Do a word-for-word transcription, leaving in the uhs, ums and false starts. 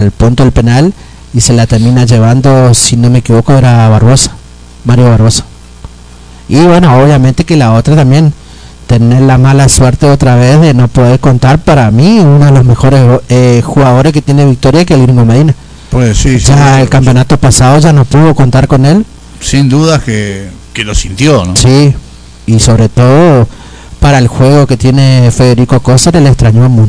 el punto del penal y se la termina llevando, si no me equivoco, era Barbosa, Mario Barbosa. Y bueno, obviamente que la otra también, tener la mala suerte otra vez de no poder contar, para mí uno de los mejores eh, jugadores que tiene Victoria, que es el Gringo Medina. Pues sí, ya sí, el sí, campeonato pasado ya no pudo contar con él. Sin duda que, que lo sintió, ¿no? Sí, y sobre todo para el juego que tiene Federico Costa, le extrañó mucho.